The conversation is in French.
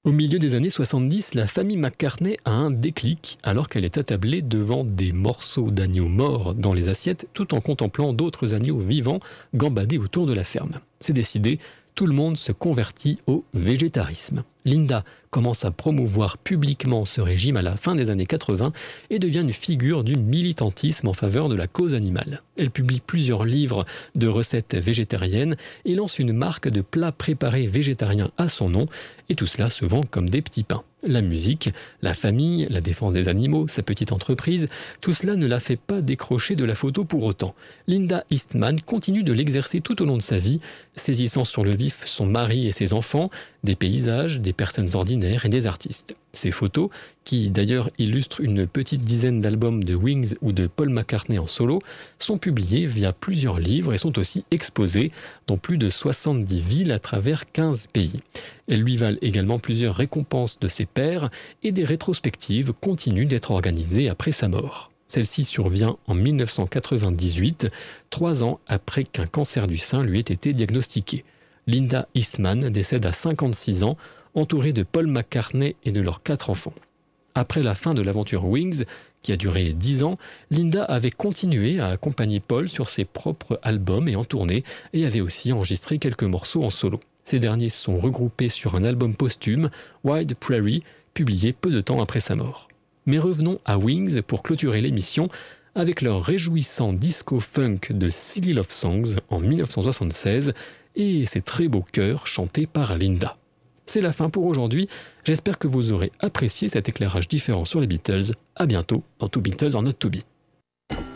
Au milieu des années 70, la famille McCartney a un déclic alors qu'elle est attablée devant des morceaux d'agneaux morts dans les assiettes tout en contemplant d'autres agneaux vivants gambader autour de la ferme. C'est décidé, tout le monde se convertit au végétarisme. Linda commence à promouvoir publiquement ce régime à la fin des années 80 et devient une figure du militantisme en faveur de la cause animale. Elle publie plusieurs livres de recettes végétariennes et lance une marque de plats préparés végétariens à son nom, et tout cela se vend comme des petits pains. La musique, la famille, la défense des animaux, sa petite entreprise, tout cela ne la fait pas décrocher de la photo pour autant. Linda Eastman continue de l'exercer tout au long de sa vie, saisissant sur le vif son mari et ses enfants, des paysages, des personnes ordinaires et des artistes. Ces photos, qui d'ailleurs illustrent une petite dizaine d'albums de Wings ou de Paul McCartney en solo, sont publiées via plusieurs livres et sont aussi exposées dans plus de 70 villes à travers 15 pays. Elles lui valent également plusieurs récompenses de ses pairs et des rétrospectives continuent d'être organisées après sa mort. Celle-ci survient en 1998, 3 ans après qu'un cancer du sein lui ait été diagnostiqué. Linda Eastman décède à 56 ans, entourée de Paul McCartney et de leurs 4 enfants. Après la fin de l'aventure Wings, qui a duré 10 ans, Linda avait continué à accompagner Paul sur ses propres albums et en tournée, et avait aussi enregistré quelques morceaux en solo. Ces derniers sont regroupés sur un album posthume, Wild Prairie, publié peu de temps après sa mort. Mais revenons à Wings pour clôturer l'émission avec leur réjouissant disco-funk de Silly Love Songs en 1976 et ses très beaux chœurs chantés par Linda. C'est la fin pour aujourd'hui. J'espère que vous aurez apprécié cet éclairage différent sur les Beatles. À bientôt dans To Beatles or Not To Be.